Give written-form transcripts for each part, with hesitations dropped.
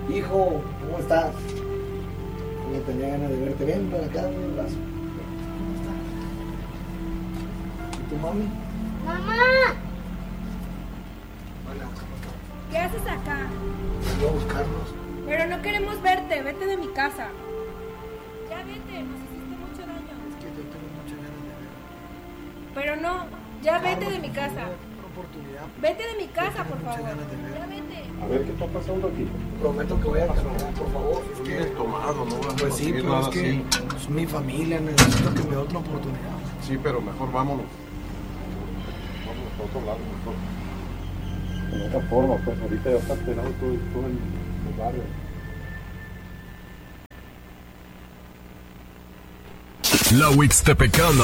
Hijo, ¿cómo estás? No tenía ganas de verte. Ven para acá, dame un abrazo. ¿Cómo estás? ¿Y tu mami? ¡Mamá! Hola, ¿cómo estás? ¿Qué haces acá? Vengo a buscarnos. Pero no queremos verte, vete de mi casa. Ya vete, nos hiciste mucho daño. Es que yo tengo muchas ganas de ver. Pero no, ya vete de mi casa. Otra oportunidad. Vete de mi casa, por Muchas favor. ganas de ver. Ya vete. A ver, ¿qué está pasando aquí? Prometo que voy a caminar, por favor. Es que, Vienes tomado, no vas a pues sí, conseguir pero nada es que así. es mi familia, necesito que me dé otra oportunidad. Sí, pero mejor vámonos. Vámonos a otro lado, mejor. De otra forma, pues ahorita ya está pelado todo en el barrio. La Huixtepecana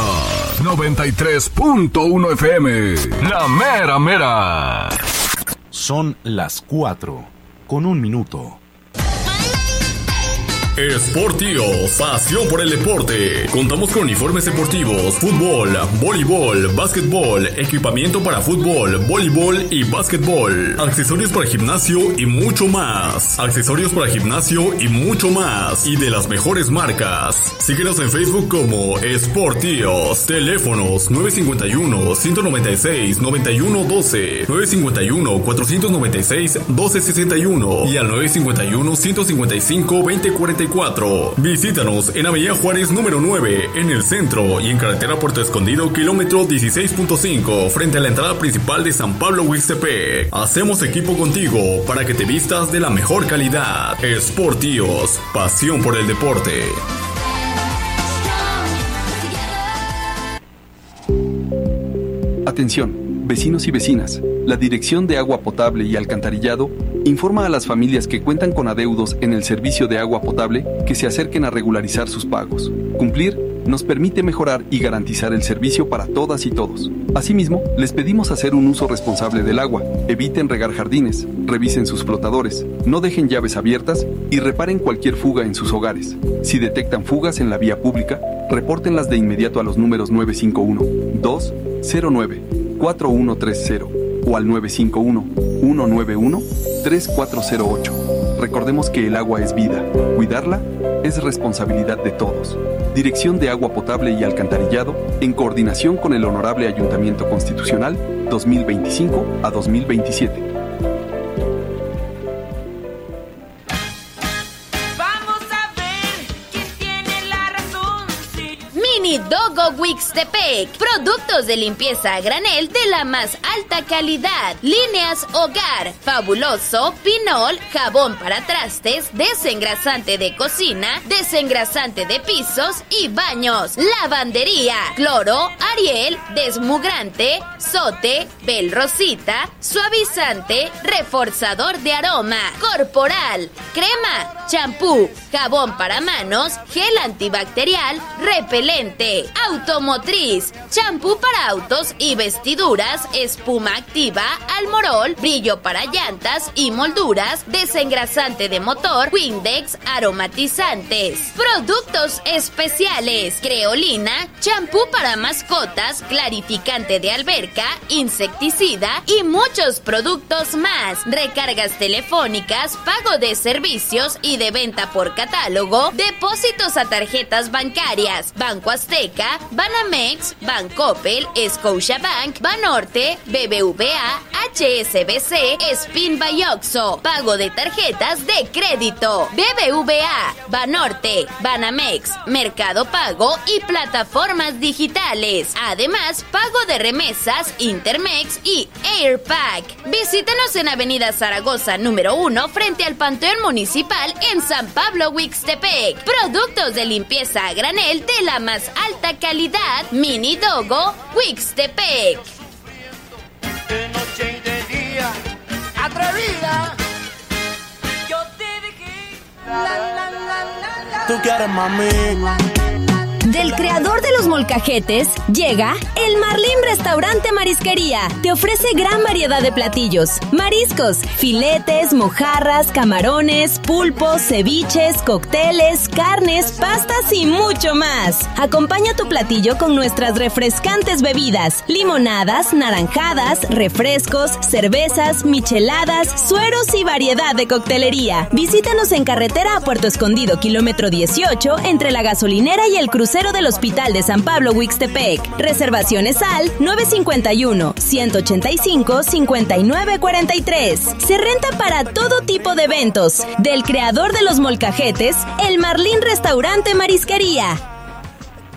93.1 FM. La mera mera. Son las 4:01. Sportios, pasión por el deporte. Contamos con uniformes deportivos, fútbol, voleibol, básquetbol, equipamiento para fútbol, voleibol y básquetbol, accesorios para gimnasio y mucho más. Accesorios para gimnasio y mucho más. Y de las mejores marcas. Síguenos en Facebook como Sportios. Teléfonos 951-196-9112, 951-496-1261 y al 951-155-2044. Visítanos en Avenida Juárez número 9, en el centro, y en carretera Puerto Escondido, kilómetro 16.5, frente a la entrada principal de San Pablo Huixtepec. Hacemos equipo contigo para que te vistas de la mejor calidad. Sportios, pasión por el deporte. Atención, vecinos y vecinas. La Dirección de Agua Potable y Alcantarillado informa a las familias que cuentan con adeudos en el servicio de agua potable que se acerquen a regularizar sus pagos. Cumplir nos permite mejorar y garantizar el servicio para todas y todos. Asimismo, les pedimos hacer un uso responsable del agua, eviten regar jardines, revisen sus flotadores, no dejen llaves abiertas y reparen cualquier fuga en sus hogares. Si detectan fugas en la vía pública, repórtenlas de inmediato a los números 951-209-4130 o al 951-191-3408. Recordemos que el agua es vida. Cuidarla es responsabilidad de todos. Dirección de Agua Potable y Alcantarillado, en coordinación con el Honorable Ayuntamiento Constitucional 2025 a 2027. Dogo Huixtepec, productos de limpieza a granel de la más alta calidad, líneas hogar, fabuloso, pinol, jabón para trastes, desengrasante de cocina, desengrasante de pisos y baños, lavandería, cloro, Ariel, desmugrante, sote, bel rosita, suavizante, reforzador de aroma, corporal, crema, champú, jabón para manos, gel antibacterial, repelente, automotriz, champú para autos y vestiduras, espuma activa, almorol, brillo para llantas y molduras, desengrasante de motor, Windex, aromatizantes, productos especiales, creolina, champú para mascotas, clarificante de alberca, insecticida y muchos productos más, recargas telefónicas, pago de servicios y de venta por catálogo, depósitos a tarjetas bancarias, Banco Azteca, Banamex, Bancoppel, Scotiabank, Banorte, BBVA, HSBC, Spin by Oxxo, pago de tarjetas de crédito, BBVA, Banorte, Banamex, Mercado Pago y plataformas digitales. Además, pago de remesas, Intermex y Airpack. Visítanos en Avenida Zaragoza número 1 frente al Panteón Municipal en San Pablo Huixtepec. Productos de limpieza a granel de la más alta calidad, Mini Dogo Huixtepec. De noche y de día, atrevida, yo te dejé. Tú quieres, mami. Del creador de los molcajetes llega el El Marlín Restaurante Marisquería te ofrece gran variedad de platillos, mariscos, filetes, mojarras, camarones, pulpos, ceviches, cócteles, carnes, pastas y mucho más. Acompaña tu platillo con nuestras refrescantes bebidas, limonadas, naranjadas, refrescos, cervezas, micheladas, sueros y variedad de coctelería. Visítanos en carretera a Puerto Escondido, kilómetro 18, entre la gasolinera y el crucero del Hospital de San Pablo, Huixtepec. Reservaciones al 951-185-5943. Se renta para todo tipo de eventos. Del creador de los molcajetes, el Marlín Restaurante Marisquería.